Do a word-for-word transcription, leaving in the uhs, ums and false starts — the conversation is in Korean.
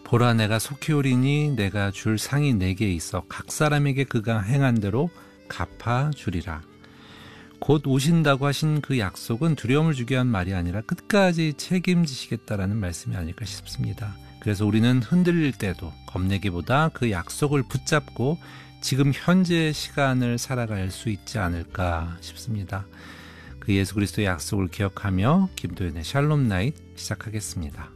보라 내가 속히 오리니 내가 줄 상이 내게 있어 각 사람에게 그가 행한 대로 갚아주리라. 곧 오신다고 하신 그 약속은 두려움을 주게 한 말이 아니라 끝까지 책임지시겠다라는 말씀이 아닐까 싶습니다. 그래서 우리는 흔들릴 때도 겁내기보다 그 약속을 붙잡고 지금 현재의 시간을 살아갈 수 있지 않을까 싶습니다. 그 예수 그리스도의 약속을 기억하며 김도연의 샬롬 나잇 시작하겠습니다.